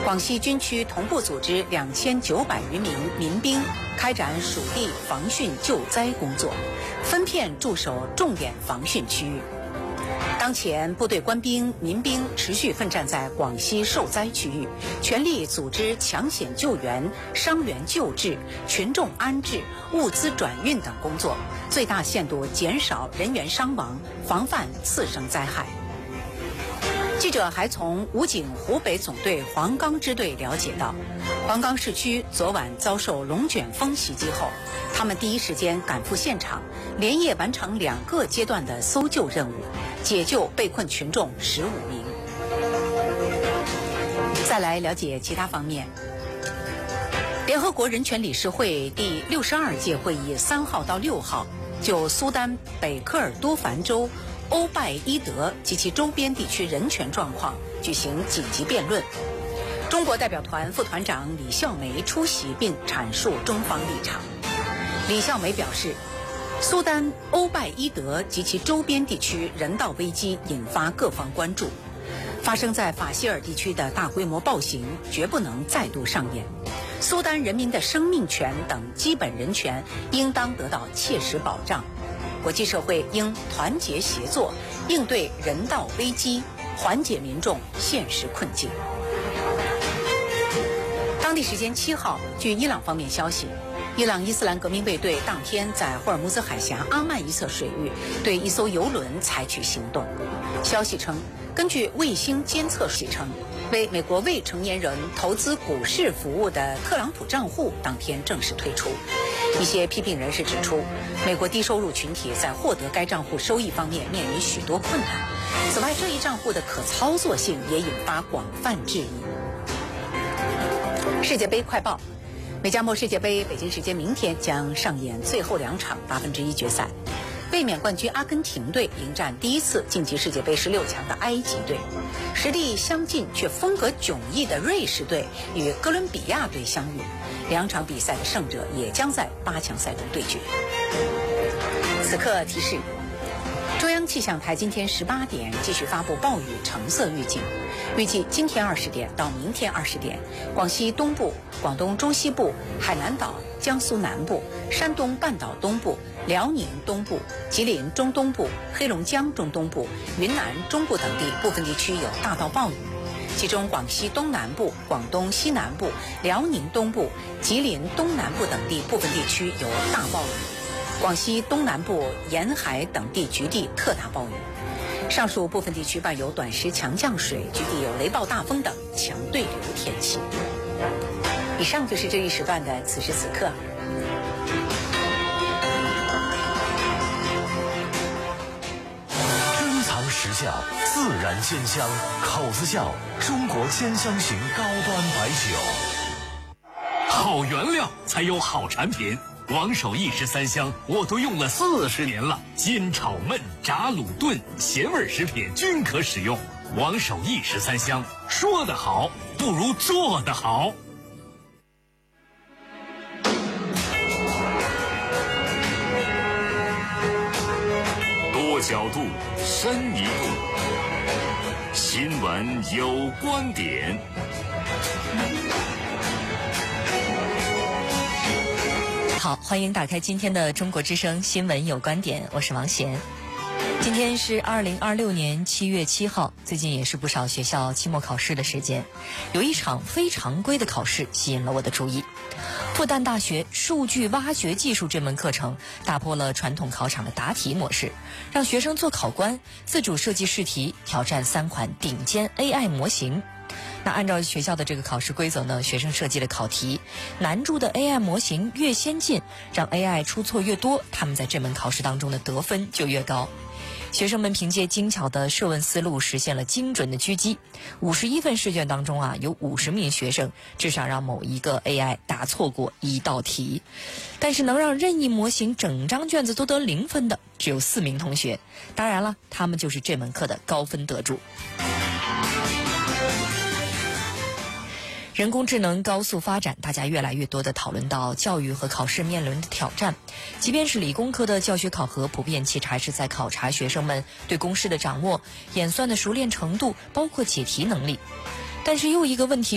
广西军区同步组织2900余名民兵开展属地防汛救灾工作，分片驻守重点防汛区域。当前，部队官兵、民兵持续奋战在广西受灾区域，全力组织抢险救援、伤员救治、群众安置、物资转运等工作，最大限度减少人员伤亡，防范次生灾害。记者还从武警湖北总队黄冈支队了解到，黄冈市区昨晚遭受龙卷风袭击后，他们第一时间赶赴现场，连夜完成2个阶段的搜救任务，解救被困群众15名。再来了解其他方面。联合国人权理事会第62届会议3号到6号就苏丹北科尔多凡州欧拜伊德及其周边地区人权状况举行紧急辩论。中国代表团副团长李孝梅出席并阐述中方立场。李孝梅表示，苏丹欧拜伊德及其周边地区人道危机引发各方关注，发生在法希尔地区的大规模暴行绝不能再度上演。苏丹人民的生命权等基本人权应当得到切实保障。国际社会应团结协作，应对人道危机，缓解民众现实困境。当地时间7号，据伊朗方面消息，伊朗伊斯兰革命卫队当天在霍尔木兹海峡阿曼一侧水域对一艘油轮采取行动。消息称，根据卫星监测水称，为美国未成年人投资股市服务的特朗普账户当天正式推出。一些批评人士指出，美国低收入群体在获得该账户收益方面面临许多困难。此外，这一账户的可操作性也引发广泛质疑。世界杯快报：美加墨世界杯北京时间明天将上演最后2场1/8决赛。卫冕冠军阿根廷队迎战第一次晋级世界杯16强的埃及队，实力相近却风格迥异的瑞士队与哥伦比亚队相遇，2场比赛的胜者也将在8强赛中对决。此刻提示，中央气象台今天18点继续发布暴雨橙色预警，预计今天20点到明天20点，广西东部、广东中西部、海南岛、江苏南部、山东半岛东部、辽宁东部、吉林中东部、黑龙江中东部、云南中部等地部分地区有大到暴雨，其中广西东南部、广东西南部、辽宁东部、吉林东南部等地部分地区有大暴雨，广西东南部沿海等地局地特大暴雨。上述部分地区伴有短时强降水，局地有雷暴大风等强对流天气。以上就是这一时段的此时此刻。 珍藏时效，自然鲜香，口子窖中国鲜香型高端白酒。 好原料才有好产品。王守义13香我都用了40年了，煎炒焖炸卤炖咸味食品均可使用。王守义13香，说得好不如做得好。多角度，深一度，新闻有观点。 好，欢迎打开今天的中国之声新闻有观点，我是王贤。今天是2026年7月7号，最近也是不少学校期末考试的时间，有一场非常规的考试吸引了我的注意。复旦大学数据挖掘技术这门课程打破了传统考场的答题模式，让学生做考官，自主设计试题，挑战3款顶尖 AI 模型。那按照学校的这个考试规则呢，学生设计的考题，难度的 AI 模型越先进，让 AI 出错越多，他们在这门考试当中的得分就越高。学生们凭借精巧的设问思路实现了精准的狙击。51份试卷当中啊，有50名学生至少让某一个 AI 答错过1道题。但是能让任意模型整张卷子都得0分的只有4名同学。当然了，他们就是这门课的高分得主。人工智能高速发展，大家越来越多地讨论到教育和考试面临的挑战。即便是理工科的教学考核，普遍其实还是在考察学生们对公式的掌握、演算的熟练程度，包括解题能力。但是又一个问题